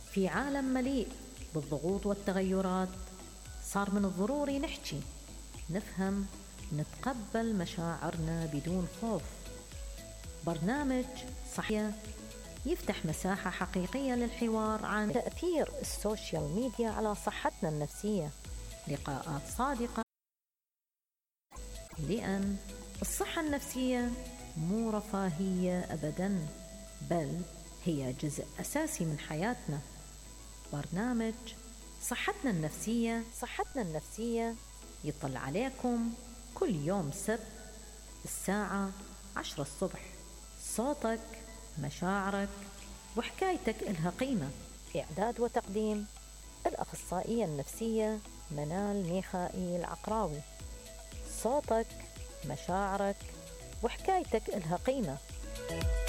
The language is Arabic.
في عالم مليء بالضغوط والتغيرات، صار من الضروري نحكي، نفهم، نتقبل مشاعرنا بدون خوف. برنامج صحية يفتح مساحة حقيقية للحوار عن تأثير السوشيال ميديا على صحتنا النفسية، لقاءات صادقة، لأن الصحة النفسية مو رفاهية أبداً، بل هي جزء أساسي من حياتنا. برنامج صحتنا النفسية يطل عليكم كل يوم سبت الساعة 10 الصبح. صوتك، مشاعرك وحكايتك إلها قيمة. إعداد وتقديم الأخصائية النفسية منال ميخائيل عقراوي. صوتك، مشاعرك وحكايتك إلها قيمة.